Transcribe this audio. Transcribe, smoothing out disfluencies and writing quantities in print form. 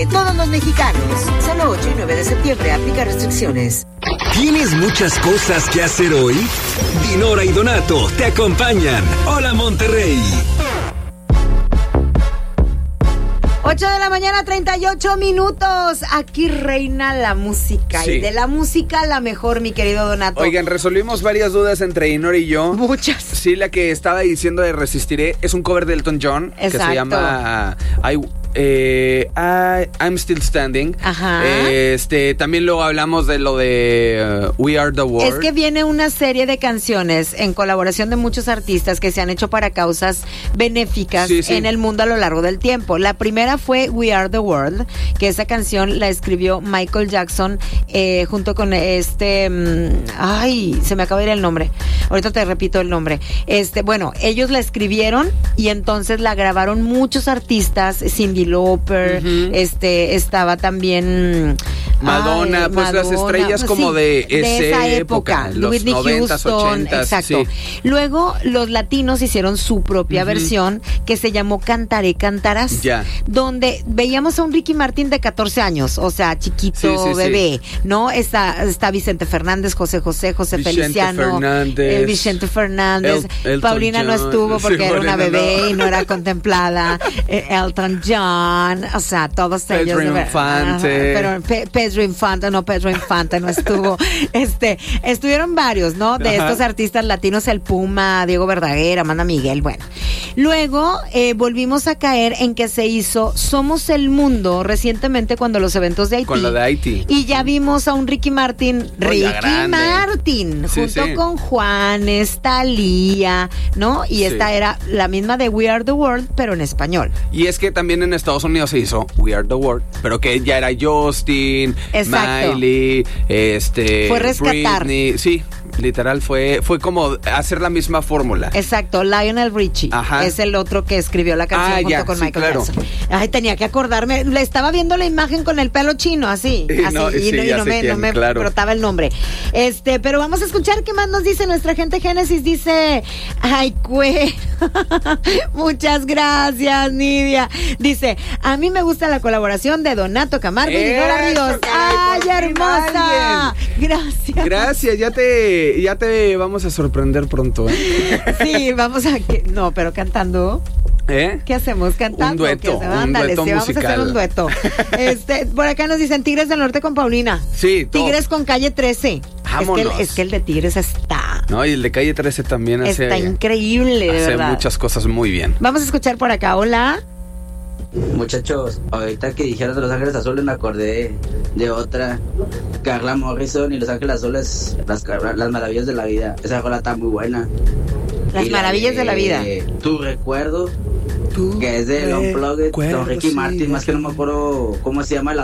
todos los mexicanos. Solo 8 y 9 de septiembre aplica restricciones. ¿Tienes muchas cosas que hacer hoy? Dinora y Donato te acompañan. Hola, Monterrey. 8 de la mañana, 38 minutos. Aquí reina la música. Sí. Y de la música la mejor, mi querido Donato. Oigan, resolvimos varias dudas entre Dinora y yo. Muchas. Sí, la que estaba diciendo de Resistiré es un cover de Elton John. Exacto. Que se llama I'm Still Standing. Ajá. También luego hablamos de lo de We Are the World. Es que viene una serie de canciones en colaboración de muchos artistas que se han hecho para causas benéficas en el mundo a lo largo del tiempo. La primera fue We Are the World, que esa canción la escribió Michael Jackson junto con se me acaba de ir el nombre. Ahorita te repito el nombre. Bueno, ellos la escribieron y entonces la grabaron muchos artistas, Cyndi Lauper, estaba también Madonna, pues Madonna, las estrellas pues como de esa época, los Whitney 90s, Houston, 80s, exacto. Sí. Luego los latinos hicieron su propia versión que se llamó Cantaré, Cantarás, donde veíamos a un Ricky Martin de 14 años, o sea, chiquito, bebé, ¿no? Está Vicente Fernández, José Feliciano, Vicente Fernández, Paulina John, no estuvo porque era una bebé y no era contemplada, Elton John, o sea, todos ellos. Pedro Infante. Pedro Infante no estuvo. Estuvieron varios, ¿no? De estos artistas latinos, el Puma, Diego Verdaguer, Amanda Miguel, bueno. Luego volvimos a caer en que se hizo Somos el Mundo recientemente cuando los eventos de Haití. Con lo de Haití. Y ya vimos a un Ricky Martin, junto con Juanes, Thalía, ¿no? Y esta era la misma de We Are the World, pero en español. Y es que también en Estados Unidos se hizo We Are the World, pero que ya era Justin, Miley, fue rescatar. Britney, sí. Literal, fue como hacer la misma fórmula. Exacto, Lionel Richie es el otro que escribió la canción junto con Michael Jackson. Ay, tenía que acordarme, le estaba viendo la imagen con el pelo chino, así, y no me brotaba el nombre. Pero vamos a escuchar qué más nos dice nuestra gente. Génesis dice, ay, muchas gracias, Nidia. Dice, a mí me gusta la colaboración de Donato Camargo y Dinora Ríos. Ay, hermosa. Gracias, ya te vamos a sorprender pronto. Sí, vamos a... No, pero cantando... ¿Qué hacemos? ¿Cantando? Un dueto musical. Vamos a hacer un dueto. Por acá nos dicen Tigres del Norte con Paulina. Sí, Tigres con Calle 13. Vámonos. Es que el de Tigres está... No, y el de Calle 13 también está increíble, de verdad. Hace muchas cosas muy bien. Vamos a escuchar por acá. Hola. Muchachos, ahorita que dijeron de Los Ángeles Azules me acordé de otra, Carla Morrison y Los Ángeles Azules, las maravillas de la vida. Esa rola está muy buena. Las maravillas de la vida. Tu recuerdo, que es de Unplugged, con Ricky Martin, más que no me acuerdo cómo se llama